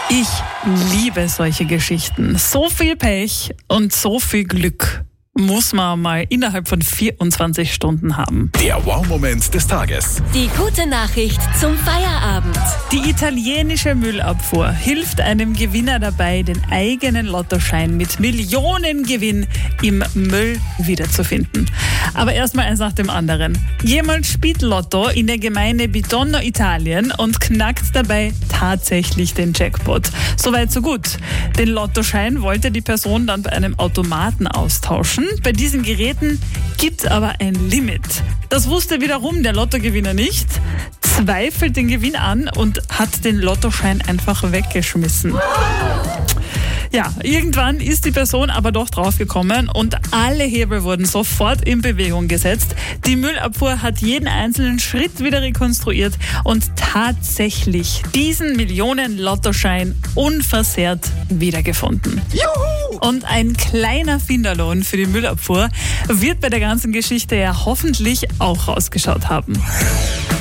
Ich liebe solche Geschichten. So viel Pech und so viel Glück muss man mal innerhalb von 24 Stunden haben. Der Wow-Moment des Tages. Die gute Nachricht zum Feierabend. Die italienische Müllabfuhr hilft einem Gewinner dabei, den eigenen Lottoschein mit Millionengewinn im Müll wiederzufinden. Aber erstmal eins nach dem anderen. Jemand spielt Lotto in der Gemeinde Bitonno, Italien und knackt dabei tatsächlich den Jackpot. Soweit so gut. Den Lottoschein wollte die Person dann bei einem Automaten austauschen. Bei diesen Geräten gibt es aber ein Limit. Das wusste wiederum der Lottogewinner nicht, zweifelt den Gewinn an und hat den Lottoschein einfach weggeschmissen. Ja, irgendwann ist die Person aber doch draufgekommen und alle Hebel wurden sofort in Bewegung gesetzt. Die Müllabfuhr hat jeden einzelnen Schritt wieder rekonstruiert und tatsächlich diesen Millionen-Lottoschein unversehrt wiedergefunden. Juhu! Und ein kleiner Finderlohn für die Müllabfuhr wird bei der ganzen Geschichte ja hoffentlich auch rausgeschaut haben.